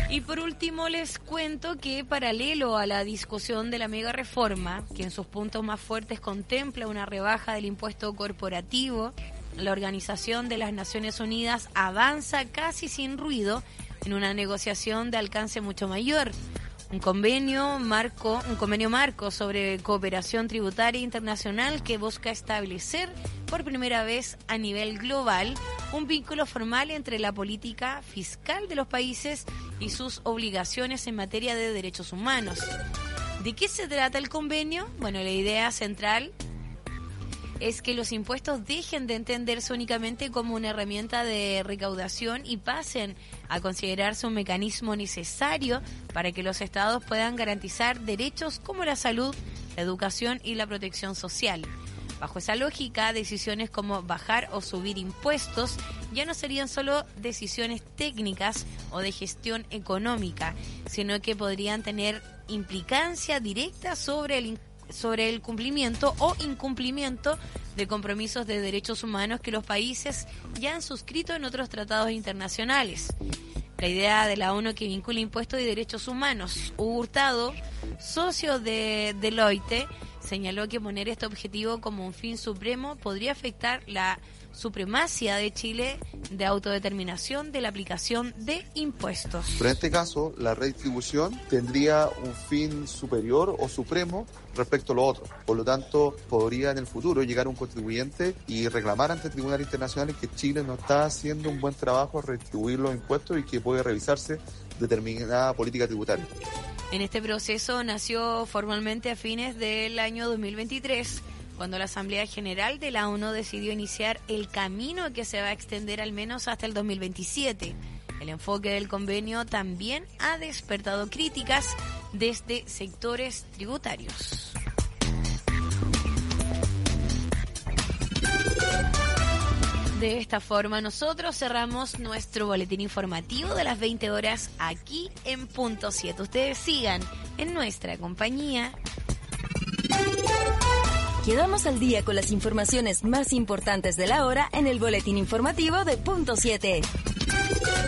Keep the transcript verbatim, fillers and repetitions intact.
Y por último les cuento que paralelo a la discusión de la mega reforma, que en sus puntos más fuertes contempla una rebaja del impuesto corporativo, la Organización de las Naciones Unidas avanza casi sin ruido en una negociación de alcance mucho mayor. Un convenio marco, un convenio marco sobre cooperación tributaria internacional que busca establecer por primera vez a nivel global un vínculo formal entre la política fiscal de los países y sus obligaciones en materia de derechos humanos. ¿De qué se trata el convenio? Bueno, la idea central es que los impuestos dejen de entenderse únicamente como una herramienta de recaudación y pasen a considerarse un mecanismo necesario para que los estados puedan garantizar derechos como la salud, la educación y la protección social. Bajo esa lógica, decisiones como bajar o subir impuestos ya no serían solo decisiones técnicas o de gestión económica, sino que podrían tener implicancia directa sobre el sobre el cumplimiento o incumplimiento de compromisos de derechos humanos que los países ya han suscrito en otros tratados internacionales. La idea de la ONU que vincula impuestos y derechos humanos. Hugo Hurtado, socio de Deloitte, señaló que poner este objetivo como un fin supremo podría afectar la supremacía de Chile de autodeterminación de la aplicación de impuestos. Pero en este caso, la redistribución tendría un fin superior o supremo respecto a lo otro. Por lo tanto, podría en el futuro llegar un contribuyente y reclamar ante tribunales internacionales que Chile no está haciendo un buen trabajo a redistribuir los impuestos y que puede revisarse determinada política tributaria. En este proceso nació formalmente a fines del año dos mil veintitrés, cuando la Asamblea General de la ONU decidió iniciar el camino que se va a extender al menos hasta el dos mil veintisiete. El enfoque del convenio también ha despertado críticas desde sectores tributarios. De esta forma nosotros cerramos nuestro boletín informativo de las veinte horas aquí en Punto siete. Ustedes sigan en nuestra compañía. Quedamos al día con las informaciones más importantes de la hora en el boletín informativo de Punto siete.